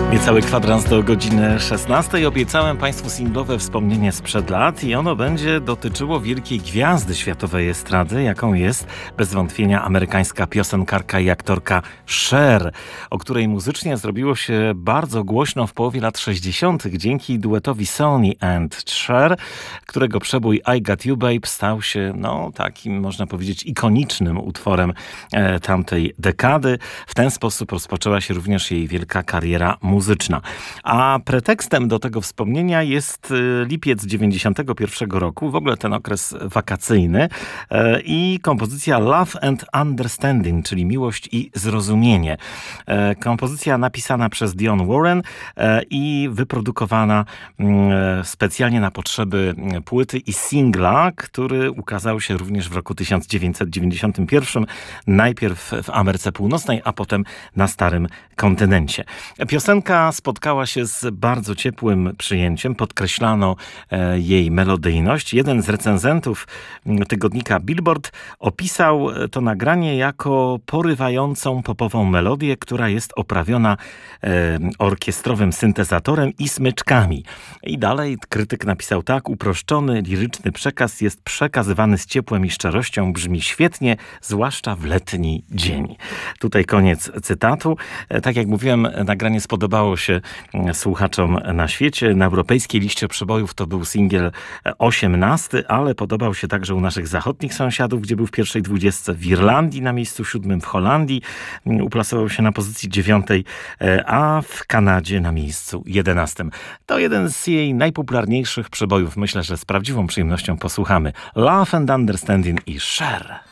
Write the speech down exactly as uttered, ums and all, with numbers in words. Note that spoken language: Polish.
Niecały kwadrans do godziny szesnastej. Obiecałem Państwu singlowe wspomnienie sprzed lat i ono będzie dotyczyło wielkiej gwiazdy światowej estrady, jaką jest bez wątpienia amerykańska piosenkarka i aktorka Cher, o której muzycznie zrobiło się bardzo głośno w połowie lat sześćdziesiątych dzięki duetowi Sonny and Cher, którego przebój I Got You Babe stał się no takim, można powiedzieć, ikonicznym utworem e, tamtej dekady. W ten sposób rozpoczęła się również jej wielka kariera muzyczna. muzyczna. A pretekstem do tego wspomnienia jest lipiec dziewięćdziesiątego pierwszego roku, w ogóle ten okres wakacyjny i kompozycja Love and Understanding, czyli Miłość i Zrozumienie. Kompozycja napisana przez Dionne Warren i wyprodukowana specjalnie na potrzeby płyty i singla, który ukazał się również w roku tysiąc dziewięćset dziewięćdziesiątym pierwszym, najpierw w Ameryce Północnej, a potem na Starym Kontynencie. Piosenka spotkała się z bardzo ciepłym przyjęciem, podkreślano e, jej melodyjność. Jeden z recenzentów tygodnika Billboard opisał to nagranie jako porywającą popową melodię, która jest oprawiona e, orkiestrowym syntezatorem i smyczkami. I dalej krytyk napisał tak: uproszczony, liryczny przekaz jest przekazywany z ciepłem i szczerością, brzmi świetnie, zwłaszcza w letni dzień. Tutaj koniec cytatu. E, tak jak mówiłem, nagranie spodobało się słuchaczom na świecie. Na europejskiej liście przebojów to był singiel osiemnasty, ale podobał się także u naszych zachodnich sąsiadów, gdzie był w pierwszej dwudziestce, w Irlandii na miejscu siódmym, w Holandii uplasował się na pozycji dziewiątej, a w Kanadzie na miejscu jedenastym. To jeden z jej najpopularniejszych przebojów. Myślę, że z prawdziwą przyjemnością posłuchamy. Love and Understanding i Cher.